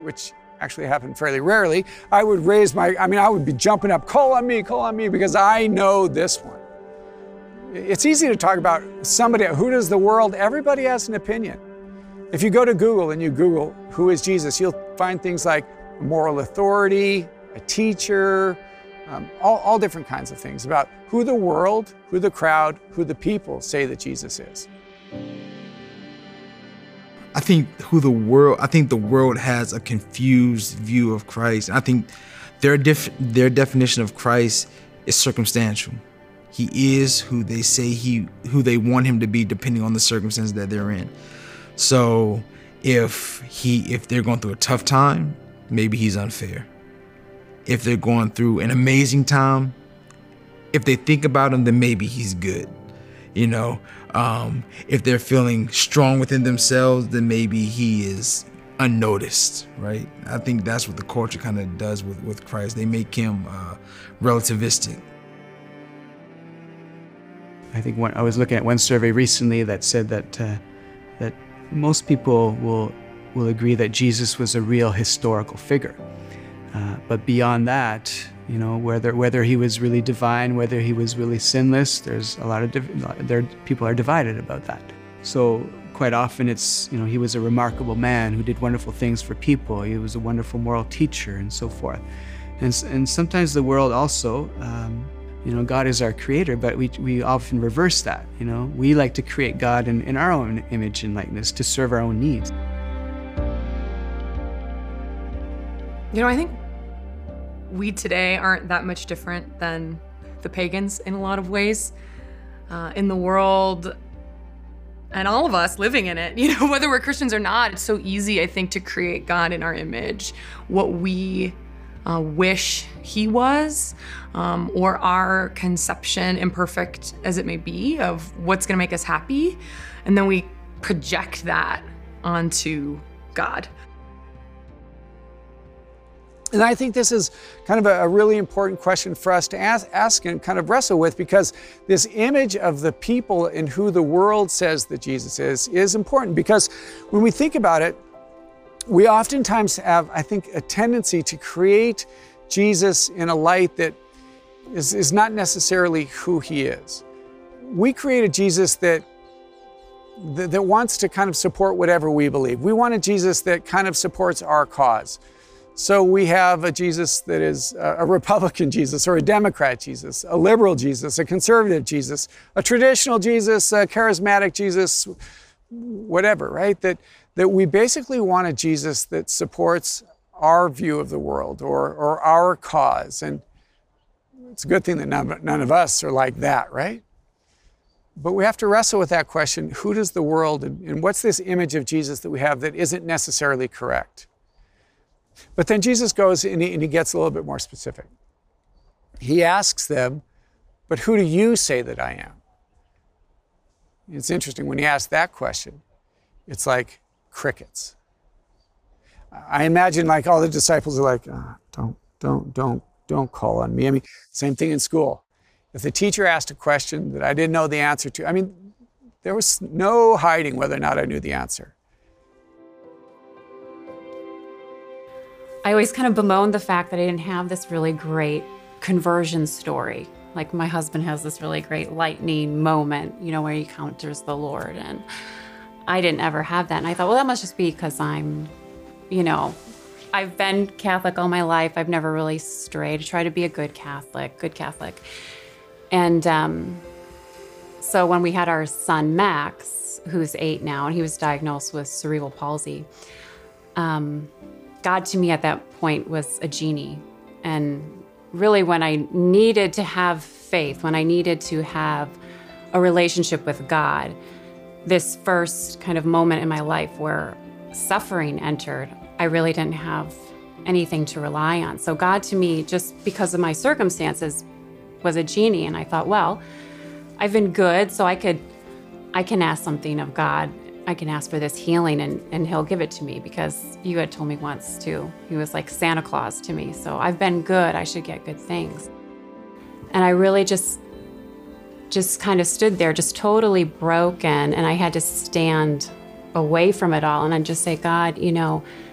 which actually happened fairly rarely, I would raise I would be jumping up, call on me, because I know this one. It's easy to talk about somebody, who does the world, everybody has an opinion. If you go to Google and you Google, who is Jesus, you'll find things like moral authority, a teacher, all different kinds of things about who the world, who the crowd, who the people say that Jesus is. I think the world has a confused view of Christ. I think their definition of Christ is circumstantial. He is who they say who they want him to be, depending on the circumstances that they're in. So if they're going through a tough time, maybe he's unfair. If they're going through an amazing time, if they think about him, then maybe he's good. If they're feeling strong within themselves, then maybe he is unnoticed, right? I think that's what the culture kind of does with Christ. They make him relativistic. I think I was looking at one survey recently that said that most people will agree that Jesus was a real historical figure. But beyond that, whether he was really divine, whether he was really sinless, there's a lot of people are divided about that. So quite often it's, he was a remarkable man who did wonderful things for people. He was a wonderful moral teacher and so forth. And sometimes the world also, God is our creator, but we often reverse that. We like to create God in our own image and likeness to serve our own needs. I think we today aren't that much different than the pagans in a lot of ways. In the world, and all of us living in it, whether we're Christians or not, it's so easy, I think, to create God in our image, what we wish he was, or our conception, imperfect as it may be, of what's gonna make us happy. And then we project that onto God. And I think this is kind of a really important question for us to ask and kind of wrestle with, because this image of the people and who the world says that Jesus is important. Because when we think about it, we oftentimes have, I think, a tendency to create Jesus in a light that is not necessarily who he is. We create a Jesus that wants to kind of support whatever we believe. We want a Jesus that kind of supports our cause. So we have a Jesus that is a Republican Jesus, or a Democrat Jesus, a liberal Jesus, a conservative Jesus, a traditional Jesus, a charismatic Jesus, whatever, right? That we basically want a Jesus that supports our view of the world or our cause. And it's a good thing that none of us are like that, right? But we have to wrestle with that question: who does the world, and what's this image of Jesus that we have that isn't necessarily correct? But then Jesus goes and he gets a little bit more specific. He asks them, but who do you say that I am? It's interesting, when he asks that question, it's like crickets. I imagine like all the disciples are like, don't call on me. I mean, same thing in school. If the teacher asked a question that I didn't know the answer to, there was no hiding whether or not I knew the answer. I always kind of bemoaned the fact that I didn't have this really great conversion story. Like my husband has this really great lightning moment, where he encounters the Lord, and I didn't ever have that. And I thought, well, that must just be because I'm, I've been Catholic all my life. I've never really strayed. I try to be a good Catholic. And so when we had our son, Max, who's 8 now, and he was diagnosed with cerebral palsy, God to me at that point was a genie. And really when I needed to have faith, when I needed to have a relationship with God, this first kind of moment in my life where suffering entered, I really didn't have anything to rely on. So God to me, just because of my circumstances, was a genie. And I thought, well, I've been good, so I can ask something of God. I can ask for this healing and he'll give it to me, because you had told me once too, he was like Santa Claus to me. So I've been good, I should get good things. And I really just kind of stood there, just totally broken. And I had to stand away from it all and I'd just say, God,